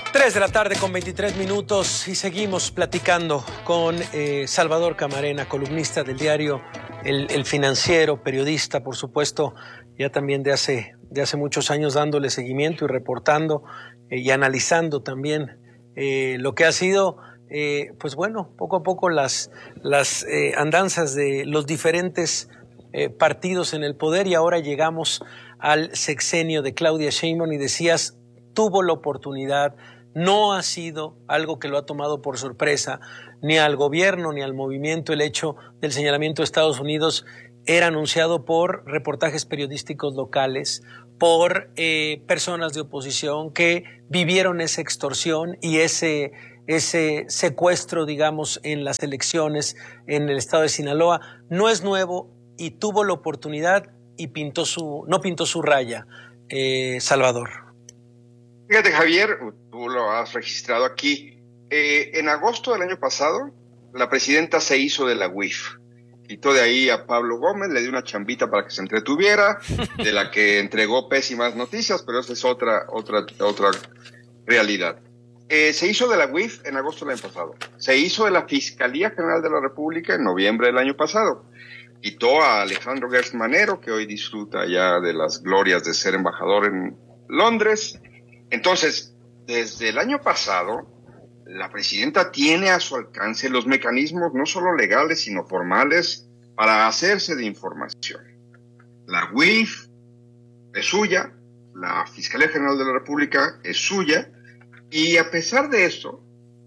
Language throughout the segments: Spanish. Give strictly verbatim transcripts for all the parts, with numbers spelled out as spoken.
tres de la tarde con veintitrés minutos y seguimos platicando con eh, Salvador Camarena, columnista del diario El, El Financiero, periodista, por supuesto, ya también de hace, de hace muchos años dándole seguimiento y reportando eh, y analizando también eh, lo que ha sido, eh, pues bueno, poco a poco las, las eh, andanzas de los diferentes eh, partidos en el poder, y ahora llegamos al sexenio de Claudia Sheinbaum y decías, tuvo la oportunidad. No ha sido algo que lo ha tomado por sorpresa ni al gobierno ni al movimiento. El hecho del señalamiento de Estados Unidos era anunciado por reportajes periodísticos locales, por eh, personas de oposición que vivieron esa extorsión y ese, ese secuestro, digamos, en las elecciones en el estado de Sinaloa. No es nuevo y tuvo la oportunidad y pintó su, no pintó su raya, eh, Salvador. Fíjate, Javier, tú lo has registrado aquí. Eh, en agosto del año pasado, la presidenta se hizo de la U I F. Quitó de ahí a Pablo Gómez, le dio una chambita para que se entretuviera, de la que entregó pésimas noticias, pero esa es otra, otra, otra realidad. Eh, se hizo de la U I F en agosto del año pasado. Se hizo de la Fiscalía General de la República en noviembre del año pasado. Quitó a Alejandro Gertz Manero, que hoy disfruta ya de las glorias de ser embajador en Londres. Entonces, desde el año pasado, la presidenta tiene a su alcance los mecanismos no solo legales, sino formales para hacerse de información. La U I F es suya, la Fiscalía General de la República es suya, y a pesar de eso,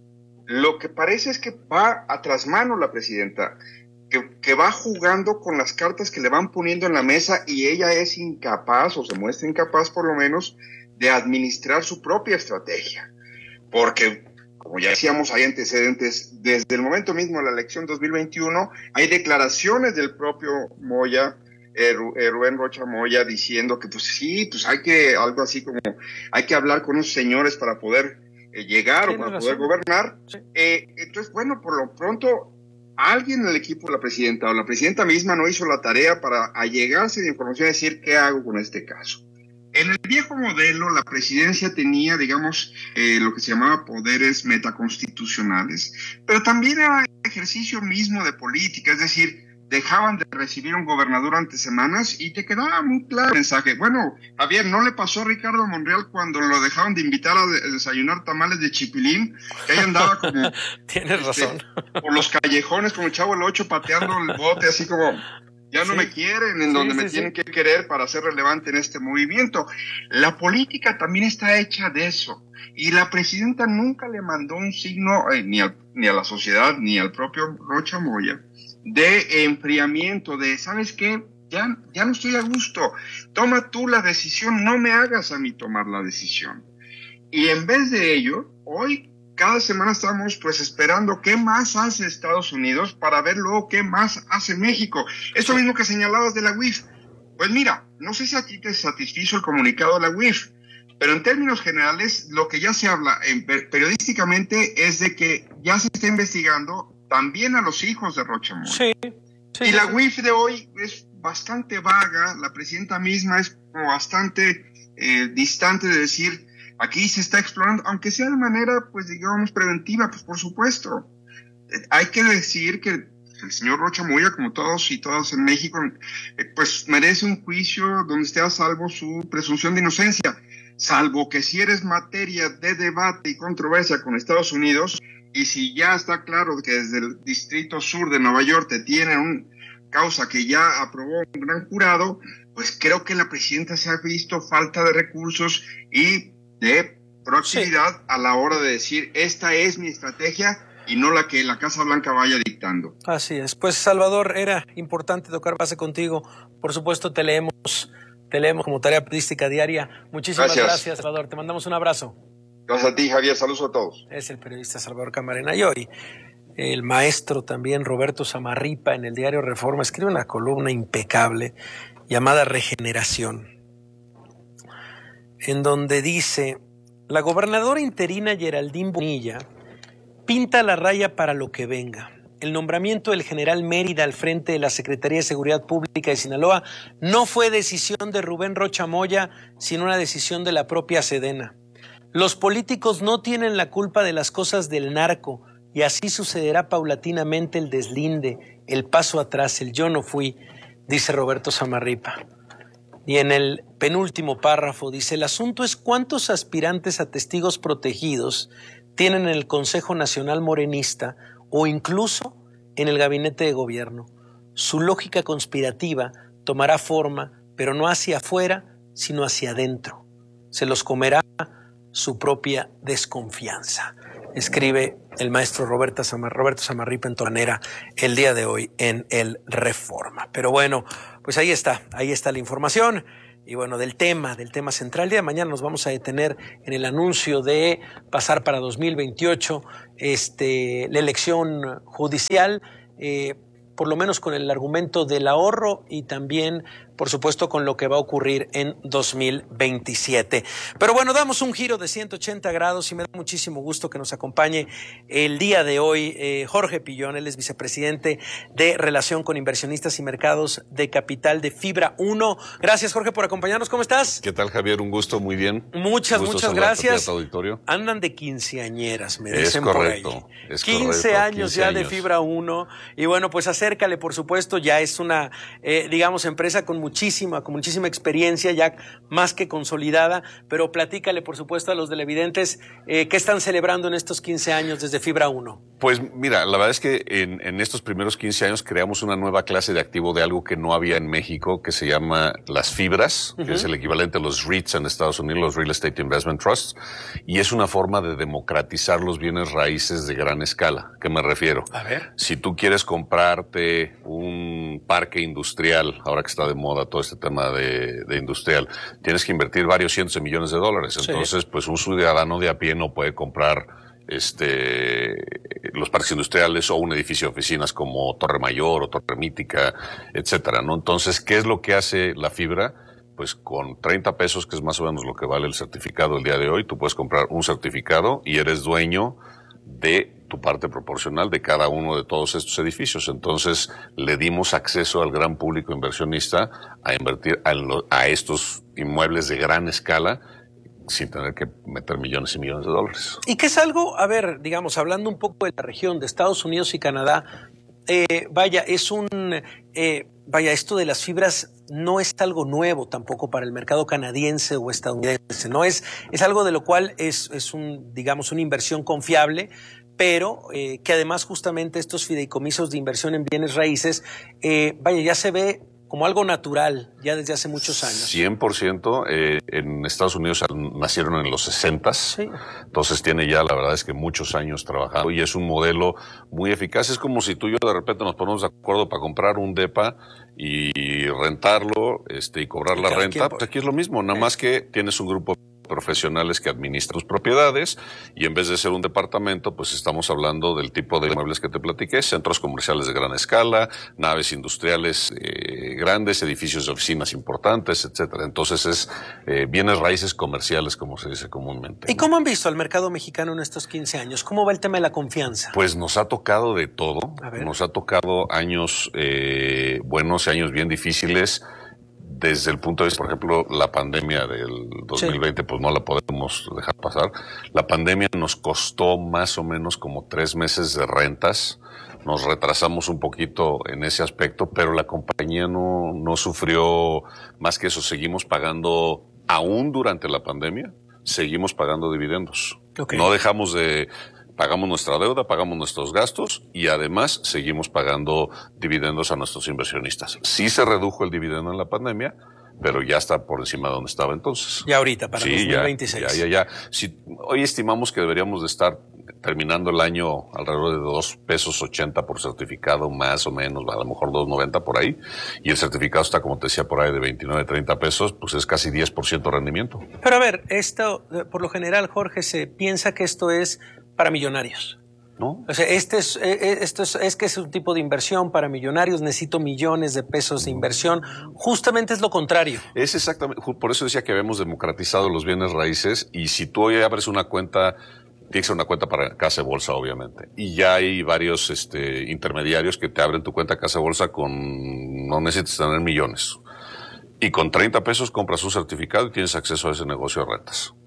lo que parece es que va a trasmano la presidenta, que, que va jugando con las cartas que le van poniendo en la mesa, y ella es incapaz, o se muestra incapaz por lo menos, de administrar su propia estrategia, porque, como ya decíamos, hay antecedentes. Desde el momento mismo de la elección dos mil veintiuno, hay declaraciones del propio Moya, eh, Rubén Rocha Moya, diciendo que pues sí, pues hay que, algo así como, hay que hablar con unos señores para poder eh, llegar o para razón. poder gobernar. Sí. Eh, entonces, bueno, por lo pronto, alguien en el equipo de la presidenta o la presidenta misma no hizo la tarea para allegarse de información y decir, ¿qué hago con este caso? En el viejo modelo, la presidencia tenía, digamos, eh, lo que se llamaba poderes metaconstitucionales, pero también era ejercicio mismo de política, es decir, dejaban de recibir un gobernador ante semanas y te quedaba muy claro el mensaje. Bueno, Javier, ¿no le pasó a Ricardo Monreal cuando lo dejaron de invitar a desayunar tamales de chipilín? Que ahí andaba como... Tienes este, razón. Por los callejones como el Chavo el Ocho pateando el bote, así como... Ya no sí. me quieren, en sí, donde sí, me sí. tienen que querer para ser relevante en este movimiento. La política también está hecha de eso. Y la presidenta nunca le mandó un signo, eh, ni, al, ni a la sociedad, ni al propio Rocha Moya, de enfriamiento, de, ¿sabes qué? Ya, ya no estoy a gusto. Toma tú la decisión, no me hagas a mí tomar la decisión. Y en vez de ello, hoy... Cada semana estamos pues esperando qué más hace Estados Unidos para ver luego qué más hace México. Eso mismo que señalabas de la U I F. Pues mira, no sé si a ti te satisfizo el comunicado de la U I F, pero en términos generales lo que ya se habla en, periodísticamente es de que ya se está investigando también a los hijos de Rocha Moya. Sí, sí, y la U I F de hoy es bastante vaga, la presidenta misma es como bastante eh, distante de decir... Aquí se está explorando, aunque sea de manera, pues digamos, preventiva, pues por supuesto. Eh, hay que decir que el señor Rocha Moya, como todos y todas en México, eh, pues merece un juicio donde esté a salvo su presunción de inocencia, salvo que si eres materia de debate y controversia con Estados Unidos, y si ya está claro que desde el Distrito Sur de Nueva York te tienen una causa que ya aprobó un gran jurado, pues creo que la presidenta se ha visto falta de recursos y de proactividad sí. a la hora de decir, esta es mi estrategia y no la que la Casa Blanca vaya dictando. Así es. Pues, Salvador, era importante tocar base contigo. Por supuesto, te leemos, te leemos como tarea periodística diaria. Muchísimas gracias. gracias, Salvador. Te mandamos un abrazo. Gracias a ti, Javier. Saludos a todos. Es el periodista Salvador Camarena. Y hoy, el maestro también, Roberto Samarripa, en el diario Reforma, escribe una columna impecable llamada Regeneración, en donde dice, la gobernadora interina Geraldine Bonilla pinta la raya para lo que venga. El nombramiento del general Mérida al frente de la Secretaría de Seguridad Pública de Sinaloa no fue decisión de Rubén Rocha Moya, sino una decisión de la propia Sedena. Los políticos no tienen la culpa de las cosas del narco y así sucederá paulatinamente el deslinde, el paso atrás, el yo no fui, dice Roberto Samarripa. Y en el penúltimo párrafo dice, el asunto es cuántos aspirantes a testigos protegidos tienen en el Consejo Nacional Morenista o incluso en el gabinete de gobierno. Su lógica conspirativa tomará forma, pero no hacia afuera, sino hacia adentro. Se los comerá su propia desconfianza. Escribe el maestro Roberto, Samar, Roberto Samarripa en Tonera el día de hoy en el Reforma. Pero bueno, pues ahí está, ahí está la información. Y bueno, del tema, del tema central. El día de mañana nos vamos a detener en el anuncio de pasar para dos mil veintiocho este, la elección judicial, eh, por lo menos con el argumento del ahorro y también, por supuesto, con lo que va a ocurrir en dos mil veintisiete. Pero bueno, damos un giro de ciento ochenta grados y me da muchísimo gusto que nos acompañe el día de hoy eh, Jorge Pillón. Él es vicepresidente de Relación con Inversionistas y Mercados de Capital de Fibra uno. Gracias, Jorge, por acompañarnos. ¿Cómo estás? ¿Qué tal, Javier? Un gusto, muy bien. Muchas, gusto muchas gracias. Auditorio. Andan de quinceañeras, me es dicen correcto, por ahí. Es quince correcto, años quince ya años. de Fibra uno. Y bueno, pues acércale, por supuesto, ya es una, eh, digamos, empresa con muchísima, con muchísima experiencia, ya más que consolidada, pero platícale, por supuesto, a los televidentes, eh, ¿qué están celebrando en estos quince años desde Fibra uno? Pues mira, la verdad es que en, en estos primeros quince años creamos una nueva clase de activo de algo que no había en México, que se llama las fibras, uh-huh. que es el equivalente a los REITs en Estados Unidos, los Real Estate Investment Trusts, y es una forma de democratizar los bienes raíces de gran escala. ¿Qué me refiero? A ver. Si tú quieres comprarte un parque industrial, ahora que está de moda todo este tema de, de industrial, tienes que invertir varios cientos de millones de dólares. Entonces, sí. pues un ciudadano de a pie no puede comprar este los parques industriales o un edificio de oficinas como Torre Mayor o Torre Mítica, etcétera, ¿no? Entonces, ¿qué es lo que hace la fibra? Pues con treinta pesos, que es más o menos lo que vale el certificado el día de hoy, tú puedes comprar un certificado y eres dueño de tu parte proporcional de cada uno de todos estos edificios. Entonces, le dimos acceso al gran público inversionista a invertir a, lo, a estos inmuebles de gran escala sin tener que meter millones y millones de dólares. Y que es algo, a ver, digamos, hablando un poco de la región de Estados Unidos y Canadá, eh, vaya, es un, eh, vaya, esto de las fibras no es algo nuevo tampoco para el mercado canadiense o estadounidense, no es, es algo de lo cual es, es un, digamos, una inversión confiable, pero eh, que además justamente estos fideicomisos de inversión en bienes raíces, eh, vaya, ya se ve como algo natural ya desde hace muchos años. cien por ciento. Eh, en Estados Unidos nacieron en los sesentas, sí. Entonces tiene ya, la verdad es que muchos años trabajando y es un modelo muy eficaz. Es como si tú y yo de repente nos ponemos de acuerdo para comprar un depa y rentarlo este, y cobrar la renta. Pues aquí es lo mismo, nada más que tienes un grupo profesionales que administran tus propiedades y en vez de ser un departamento, pues estamos hablando del tipo de inmuebles que te platiqué, centros comerciales de gran escala, naves industriales eh, grandes, edificios de oficinas importantes, etcétera. Entonces es eh, bienes raíces comerciales, como se dice comúnmente. ¿Y cómo han visto al mercado mexicano en estos quince años? ¿Cómo va el tema de la confianza? Pues nos ha tocado de todo. Nos ha tocado años eh, buenos y años bien difíciles. Desde el punto de vista, por ejemplo, la pandemia del dos mil veinte, sí. pues no la podemos dejar pasar. La pandemia nos costó más o menos como tres meses de rentas. Nos retrasamos un poquito en ese aspecto, pero la compañía no, no sufrió más que eso. Seguimos pagando, aún durante la pandemia, seguimos pagando dividendos. Okay. No dejamos de... Pagamos nuestra deuda, pagamos nuestros gastos y además seguimos pagando dividendos a nuestros inversionistas. Sí se redujo el dividendo en la pandemia, pero ya está por encima de donde estaba entonces. Ya ahorita, para sí, dos mil veintiséis. Ya, ya, ya. ya. Si, hoy estimamos que deberíamos de estar terminando el año alrededor de dos pesos ochenta por certificado, más o menos, a lo mejor dos noventa por ahí. Y el certificado está, como te decía, por ahí de veintinueve, treinta pesos, pues es casi diez por ciento de rendimiento. Pero a ver, esto, por lo general, Jorge, se piensa que esto es para millonarios. ¿No? O sea, este es, esto es, es que es un tipo de inversión para millonarios, necesito millones de pesos de inversión. Justamente es lo contrario. Es exactamente, por eso decía que habíamos democratizado los bienes raíces y si tú hoy abres una cuenta, tiene que ser una cuenta para casa de bolsa, obviamente. Y ya hay varios este, intermediarios que te abren tu cuenta casa de bolsa con, no necesitas tener millones. Y con treinta pesos compras un certificado y tienes acceso a ese negocio de rentas.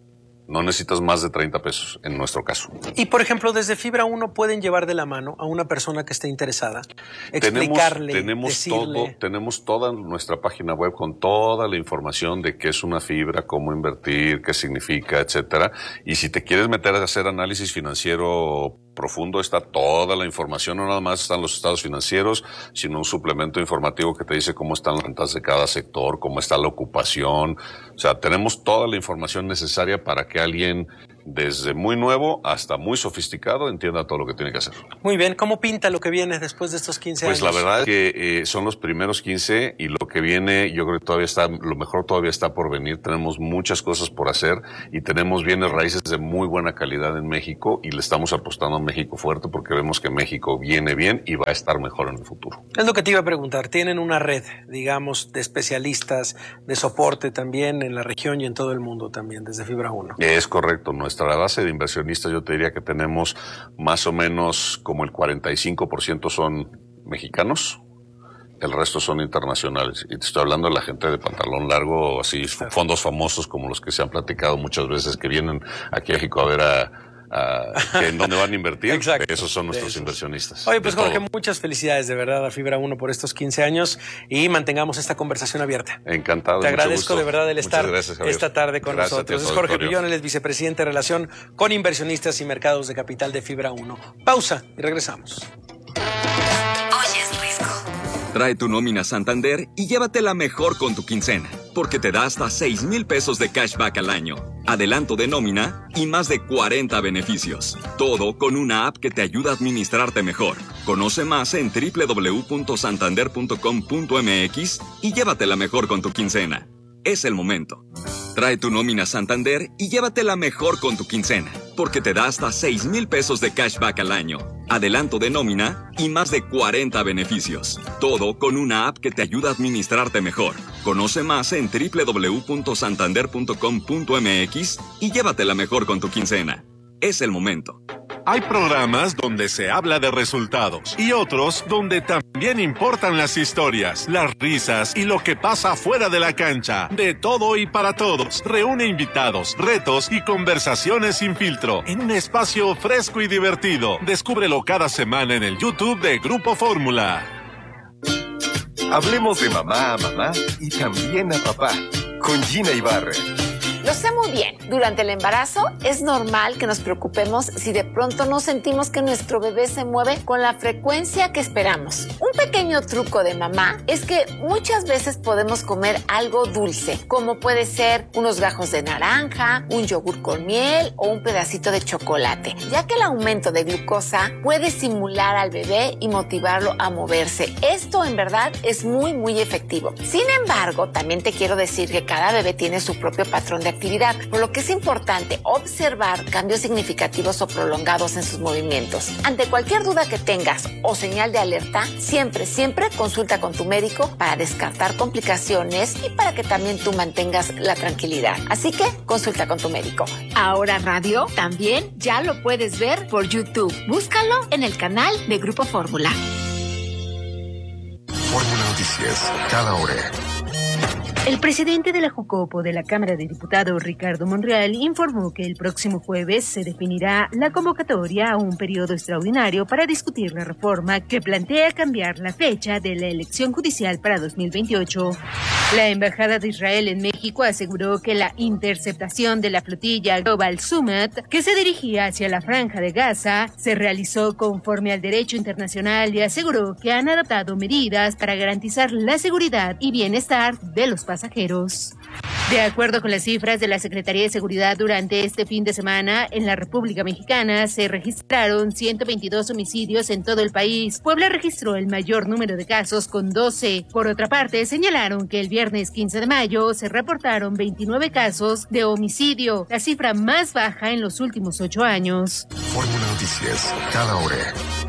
No necesitas más de treinta pesos, en nuestro caso. Y, por ejemplo, desde Fibra uno pueden llevar de la mano a una persona que esté interesada, explicarle, tenemos, tenemos decirle... todo, tenemos toda nuestra página web con toda la información de qué es una fibra, cómo invertir, qué significa, etcétera. Y si te quieres meter a hacer análisis financiero profundo, está toda la información. No nada más están los estados financieros, sino un suplemento informativo que te dice cómo están las rentas de cada sector, cómo está la ocupación. O sea, tenemos toda la información necesaria para que alguien, desde muy nuevo hasta muy sofisticado, entienda todo lo que tiene que hacer. Muy bien. ¿Cómo pinta lo que viene después de estos quince pues años? Pues la verdad es que eh, son los primeros quince y lo que viene, yo creo que todavía está, lo mejor todavía está por venir. Tenemos muchas cosas por hacer y tenemos bienes raíces de muy buena calidad en México y le estamos apostando a México fuerte porque vemos que México viene bien y va a estar mejor en el futuro. Es lo que te iba a preguntar. ¿Tienen una red, digamos, de especialistas, de soporte también en la región y en todo el mundo también, desde Fibra uno? Es correcto. Nuestra base de inversionistas, yo te diría que tenemos más o menos como el cuarenta y cinco por ciento son mexicanos. El resto son internacionales. Y te estoy hablando de la gente de pantalón largo, así, fondos famosos como los que se han platicado muchas veces, que vienen aquí a México a ver a, a que en dónde van a invertir. Exacto. Esos son nuestros esos. inversionistas. Oye, pues Jorge, muchas felicidades de verdad a Fibra uno por estos quince años y mantengamos esta conversación abierta. Encantado. Te agradezco de verdad el estar gracias, esta tarde con gracias nosotros. Es Jorge Pillón, él es vicepresidente de Relación con Inversionistas y Mercados de Capital de Fibra uno. Pausa y regresamos. Trae tu nómina Santander y llévatela mejor con tu quincena, porque te da hasta seis mil pesos de cashback al año, adelanto de nómina y más de cuarenta beneficios. Todo con una app que te ayuda a administrarte mejor. Conoce más en doble u doble u doble u punto santander punto com punto m x y llévatela mejor con tu quincena. Es el momento. Trae tu nómina Santander y llévatela mejor con tu quincena, porque te da hasta seis mil pesos de cashback al año, adelanto de nómina y más de cuarenta beneficios. Todo con una app que te ayuda a administrarte mejor. Conoce más en doble u doble u doble u punto santander punto com punto m x y llévatela mejor con tu quincena. Es el momento. Hay programas donde se habla de resultados y otros donde también importan las historias, las risas y lo que pasa fuera de la cancha. De todo y para todos. Reúne invitados, retos y conversaciones sin filtro en un espacio fresco y divertido. Descúbrelo cada semana en el YouTube de Grupo Fórmula. Hablemos de mamá a mamá y también a papá con Gina Ibarra. Lo sé muy bien. Durante el embarazo es normal que nos preocupemos si de pronto no sentimos que nuestro bebé se mueve con la frecuencia que esperamos. Un pequeño truco de mamá es que muchas veces podemos comer algo dulce, como puede ser unos gajos de naranja, un yogur con miel o un pedacito de chocolate, ya que el aumento de glucosa puede estimular al bebé y motivarlo a moverse. Esto en verdad es muy muy efectivo. Sin embargo, también te quiero decir que cada bebé tiene su propio patrón de actividad, por lo que es importante observar cambios significativos o prolongados en sus movimientos. Ante cualquier duda que tengas o señal de alerta, siempre, siempre consulta con tu médico para descartar complicaciones y para que también tú mantengas la tranquilidad. Así que consulta con tu médico. Ahora Radio también ya lo puedes ver por YouTube. Búscalo en el canal de Grupo Fórmula. Fórmula Noticias, cada hora. El presidente de la Jucopo de la Cámara de Diputados, Ricardo Monreal, informó que el próximo jueves se definirá la convocatoria a un periodo extraordinario para discutir la reforma que plantea cambiar la fecha de la elección judicial para dos mil veintiocho. La Embajada de Israel en México aseguró que la interceptación de la flotilla Global Summit, que se dirigía hacia la Franja de Gaza, se realizó conforme al derecho internacional y aseguró que han adoptado medidas para garantizar la seguridad y bienestar de los pasajeros. De acuerdo con las cifras de la Secretaría de Seguridad, durante este fin de semana en la República Mexicana se registraron ciento veintidós homicidios en todo el país. Puebla registró el mayor número de casos con doce. Por otra parte, señalaron que el viernes quince de mayo se reportaron veintinueve casos de homicidio, la cifra más baja en los últimos ocho años. Fórmula Noticias, cada hora.